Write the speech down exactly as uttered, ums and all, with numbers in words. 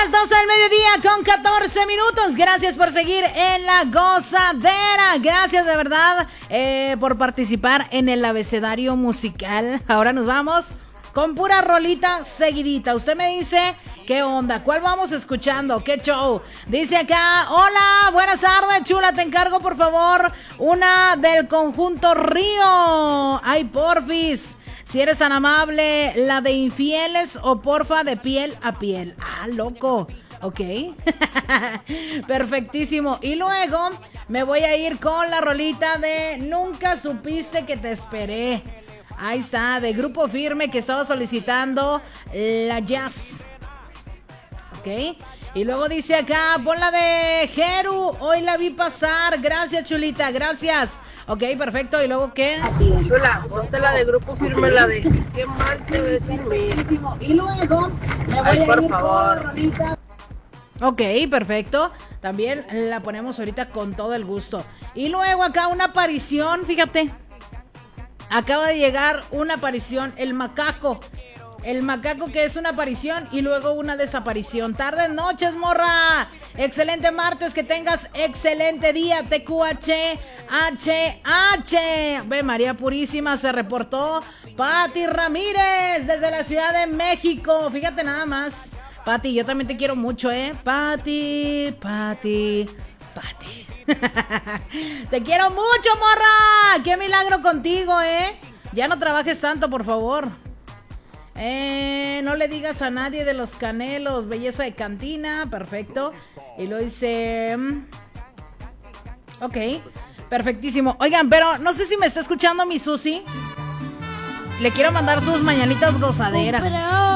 doce del mediodía con catorce minutos. Gracias por seguir en la gozadera. Gracias de verdad eh, por participar en el abecedario musical. Ahora nos vamos con pura rolita seguidita. Usted me dice qué onda, cuál vamos escuchando, qué show. Dice acá, hola, buenas tardes, chula, te encargo por favor una del conjunto Río. Ay, porfis, si eres tan amable, la de Infieles o porfa de Piel a Piel. Ah, loco. Ok. Perfectísimo. Y luego me voy a ir con la rolita de Nunca supiste que te esperé. Ahí está, de Grupo Firme, que estaba solicitando la Jazz. Ok. Y luego dice acá, pon la de Jeru, hoy la vi pasar. Gracias, chulita, gracias. Ok, perfecto. ¿Y luego qué? Chula, ponte la de Grupo Firme, la de qué mal te ves sin mí. Y luego me voy Ay, a por ir favor. con rolita. Ok, perfecto. También la ponemos ahorita con todo el gusto. Y luego acá una aparición, fíjate. Acaba de llegar una aparición, el macaco. El macaco, que es una aparición y luego una desaparición. Tardes, noches, morra. Excelente martes, que tengas excelente día. T Q H H H. Ve, María Purísima se reportó. Pati Ramírez, desde la Ciudad de México. Fíjate nada más. Pati, yo también te quiero mucho, ¿eh? Pati, Pati, Pati. Te quiero mucho, morra. Qué milagro contigo, ¿eh? Ya no trabajes tanto, por favor. Eh, no le digas a nadie de los Canelos. Belleza de cantina, perfecto. Y lo dice... Ok, perfectísimo. Oigan, pero no sé si me está escuchando mi Susi. Le quiero mandar sus mañanitas gozaderas.